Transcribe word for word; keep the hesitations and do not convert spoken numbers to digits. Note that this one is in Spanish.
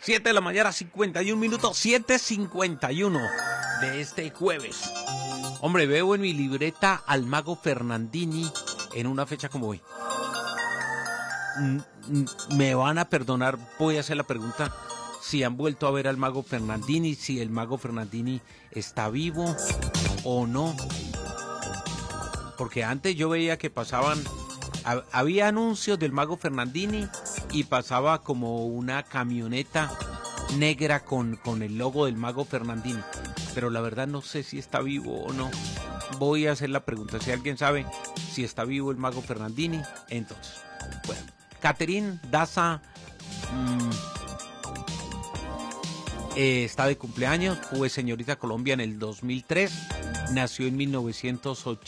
siete de la mañana, cincuenta y un minutos, siete cincuenta y uno de este jueves. Hombre, veo en mi libreta al mago Fernandini en una fecha como hoy. Me van a perdonar, voy a hacer la pregunta, si han vuelto a ver al mago Fernandini, si el mago Fernandini está vivo o no. Porque antes yo veía que pasaban, había anuncios del mago Fernandini y pasaba como una camioneta negra con, con el logo del mago Fernandini. Pero la verdad no sé si está vivo o no. Voy a hacer la pregunta, si alguien sabe si está vivo el mago Fernandini, entonces, bueno. Catherine Daza mmm, eh, está de cumpleaños, fue señorita Colombia en el dos mil tres, nació en mil novecientos ochenta.